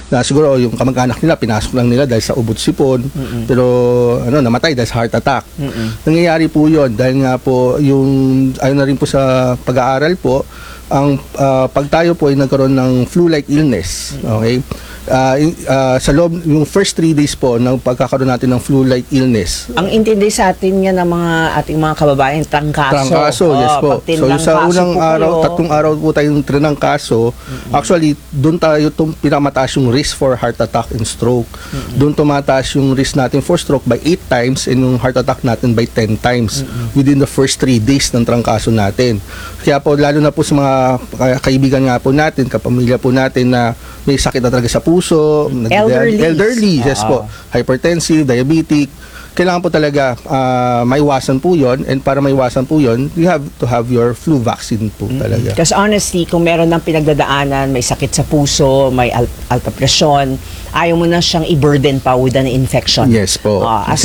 na siguro yung kamag-anak nila pinasok lang nila dahil sa ubot sipon, pero namatay dahil sa heart attack. Nangyayari po yun dahil nga po yung ayon na rin po sa pag-aaral po, ang pag tayo po ay nagkaroon ng flu-like illness, okay, sa loob yung first 3 days po ng pagkakaroon natin ng flu-like illness. Ang intindi sa atin nga ng mga ating mga kababayan, trangkaso. Yes po. So sa unang araw, tatlong araw po tayong trangkaso, actually doon tayo pinakamataas yung risk for heart attack and stroke. Doon tumataas yung risk natin for stroke by 8 times and yung heart attack natin by 10 times within the first 3 days ng trangkaso natin. Kaya po lalo na po sa mga kaibigan nga po natin, kapamilya po natin na may sakit na talaga sa puso, elderly, yes po, hypertensive, diabetic, kailangan po talaga maiwasan po yon, and para maiwasan po yon, you have to have your flu vaccine po talaga. Because honestly, kung meron ng pinagdadaanan, may sakit sa puso, may alta presyon, ayaw mo na siyang i-burden pa with an infection. Yes po.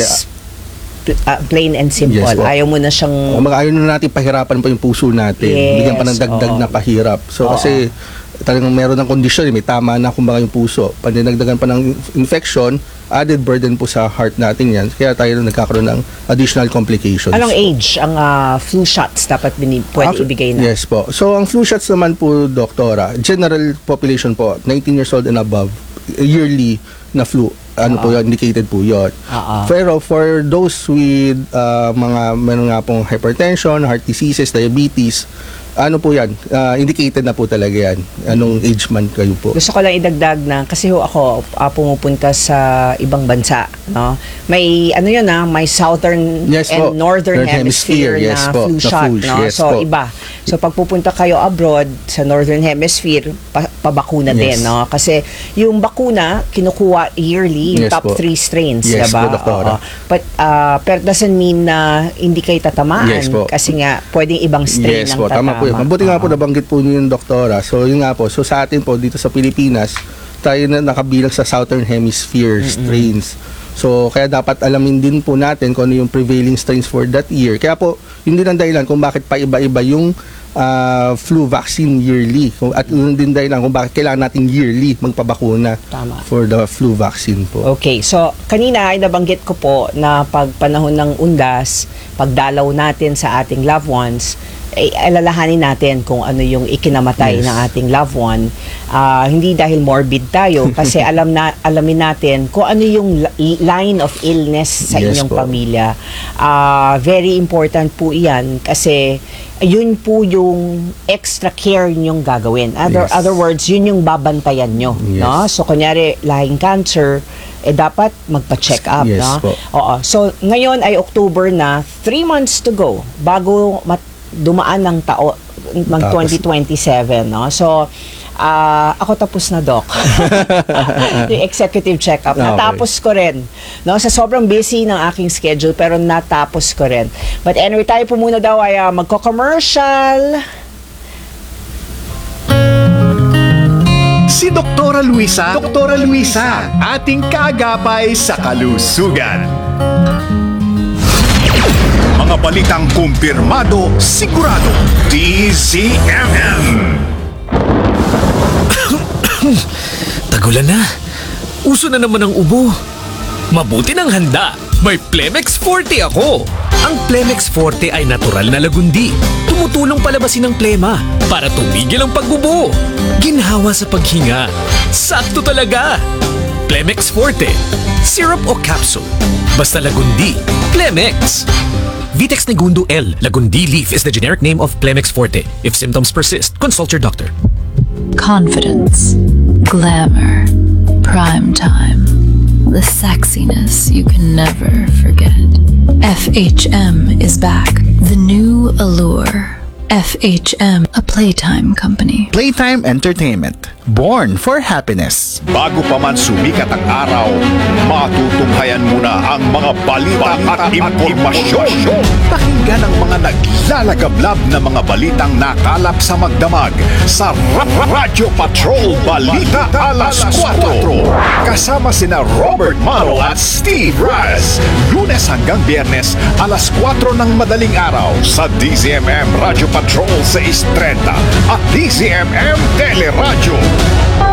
Plain and simple. Yes, ayaw mo na siyang... Ayaw na natin pahirapan pa yung puso natin. Bigyan pa ng dagdag na pahirap. So kasi talagang meron ng kondisyon, may tama na kumbaga yung puso. Pandinagdagan pa ng infection, added burden po sa heart natin yan. Kaya tayo nagkakaroon ng additional complications. Anong age ang flu shots dapat pwede ibigay na? Yes po. So ang flu shots naman po, Doktora, general population po, 19 years old and above, yearly na flu. Po yun, indicated po yun. Pero for those with meron nga pong hypertension, heart diseases, diabetes, po yan, indicated na po talaga yan. Anong age man kayo po. Gusto ko lang idagdag na, kasi ako pumupunta sa ibang bansa, no? May may southern and northern hemisphere na flu shot, no? So iba. So pag pupunta kayo abroad sa northern hemisphere, pabakuna din, no? Kasi yung bakuna kinukuha yearly, yung top 3 strains, diba? But pero doesn't mean na hindi kayo tatamaan, kasi nga pwedeng ibang strain ng tatama. Mabuti nga po nabanggit po niyo yung Doktora. So yun nga po, so sa atin po dito sa Pilipinas, tayo na nakabilang sa Southern Hemisphere strains. So kaya dapat alamin din po natin kung ano yung prevailing strains for that year. Kaya po, yun din ang dahilan kung bakit pa iba-iba yung flu vaccine yearly. At yun din dahilan kung bakit kailangan natin yearly magpabakuna for the flu vaccine po. Okay, so kanina ay nabanggit ko po na pag panahon ng undas, pagdalaw natin sa ating loved ones, alalahanin natin kung ano yung ikinamatay ng ating loved one. Hindi dahil morbid tayo, kasi alamin natin kung ano yung line of illness sa inyong pamilya. Very important po iyan, kasi yun po yung extra care nyong gagawin. Other words, yun yung babantayan nyo. No? So kunyari, lahing cancer, dapat magpa-check up. No? Oo. So ngayon ay October na, 3 months to go bago dumaan ng ng 2027, no? So ako tapos na, Doc. Yung executive check-up. Natapos ko rin. No? Sa sobrang busy ng aking schedule, pero natapos ko rin. But anyway, tayo po muna daw ay magko-commercial. Si Doktora Luisa, ating kaagapay sa kalusugan. Mga balitang kumpirmado, sigurado, DZMM. Tagulan na. Uso na naman ang ubo. Mabuti ng handa. May Plemex Forte ako. Ang Plemex Forte ay natural na lagundi. Tumutulong palabasin ang plema para tumigil ang pag-ubo. Ginhawa sa paghinga. Sakto talaga. Plemex Forte. Syrup o capsule. Basta lagundi. Plemex. Vitex Negundo L. Lagundi leaf is the generic name of Plemex Forte. If symptoms persist, consult your doctor. Confidence, glamour, prime time, the sexiness you can never forget. FHM is back. The new allure. FHM, a Playtime company. Playtime Entertainment. Born for happiness. Bago pa man sumikat ang araw, matutunghayan muna ang mga balita at impormasyon. Pakinggan ang mga naglalagablab na mga balitang nakalap sa magdamag sa Radyo Patrol Balita Alas 4. Kasama sina Robert Maro at Steve Raz. Lunes hanggang Biyernes, alas 4 ng madaling araw sa DZMM Radyo Patrol 630 at DZMM Teleradyo.